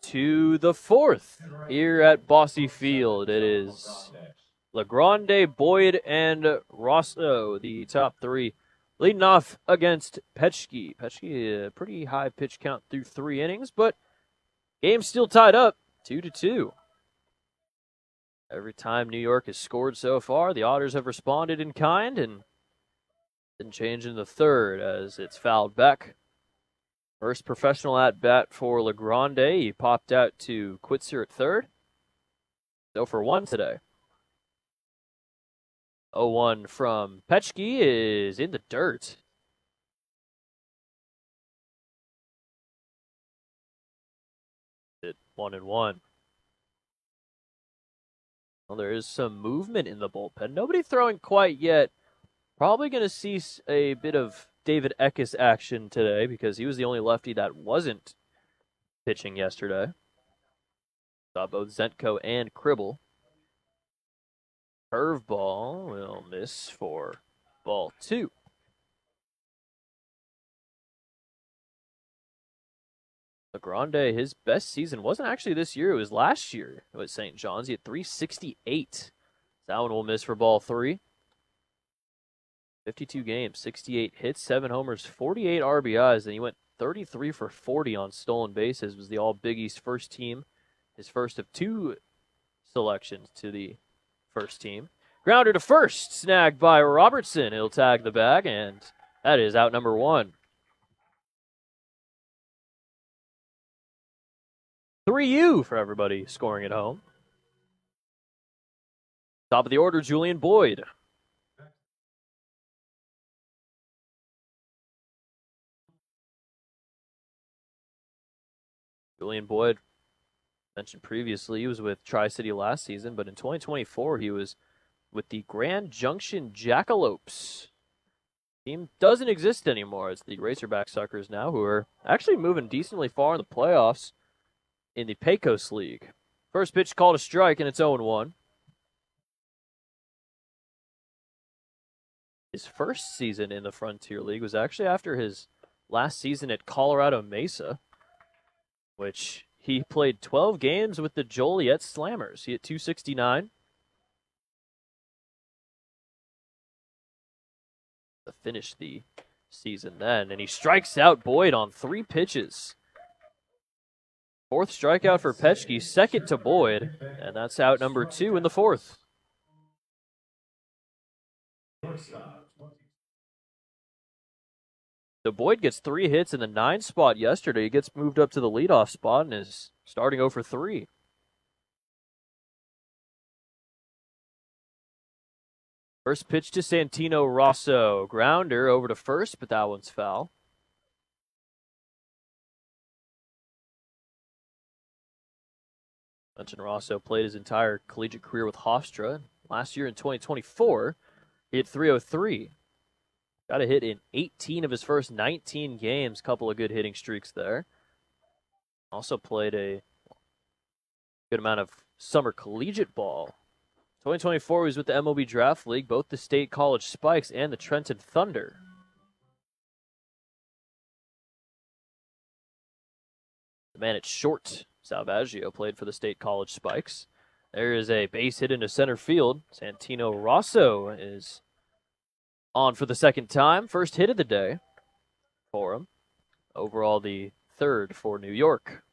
to the fourth here at Bosse Field. It is LeGrande, Boyd, and Rosso, the top three, leading off against Petschke. Petschke, a pretty high pitch count through 3 innings, but game's still tied up 2-2. Every time New York has scored so far, the Otters have responded in kind and didn't change in the third as it's fouled back. First professional at-bat for LeGrande. He popped out to Quitzer at third. 0-for-1 today. 0-1 from Petschke is in the dirt. At 1-1. Well, there is some movement in the bullpen. Nobody throwing quite yet. Probably going to see a bit of David Eckes action today because he was the only lefty that wasn't pitching yesterday. Saw both Zentko and Kribble. Curveball will miss for ball 2. LeGrande, his best season wasn't actually this year. It was last year with St. John's. He had 368. That one will miss for ball 3. 52 games, 68 hits, 7 homers, 48 RBIs, and he went 33 for 40 on stolen bases. Was the All Big East first team, his first of 2 selections to the first team. Grounder to first, snagged by Robertson. He'll tag the bag, and that is out number 1. 3U for everybody scoring at home. Top of the order, Julian Boyd. Julian Boyd, mentioned previously, he was with Tri-City last season, but in 2024 he was with the Grand Junction Jackalopes. Team doesn't exist anymore. It's the Razorback Suckers now, who are actually moving decently far in the playoffs in the Pecos League. First pitch called a strike, and it's 0-1. His first season in the Frontier League was actually after his last season at Colorado Mesa, which he played 12 games with the Joliet Slammers. He hit .269. To finish the season then, and he strikes out Boyd on 3 pitches. 4th strikeout for Petschke, 2nd to Boyd, and that's out number 2 in the 4th. So Boyd gets 3 hits in the 9 spot yesterday. He gets moved up to the leadoff spot and is starting 0-for-3. First pitch to Santino Rosso. Grounder over to first, but that one's foul. Mentioned Rosso played his entire collegiate career with Hofstra. Last year in 2024, he hit .303. Got a hit in 18 of his first 19 games. Couple of good hitting streaks there. Also played a good amount of summer collegiate ball. 2024 he was with the MLB Draft League, both the State College Spikes and the Trenton Thunder. The man at short, Salvaggio, played for the State College Spikes. There is a base hit into center field. Santino Rosso is on for the second time. First hit of the day for him. Overall, the 3rd for New York.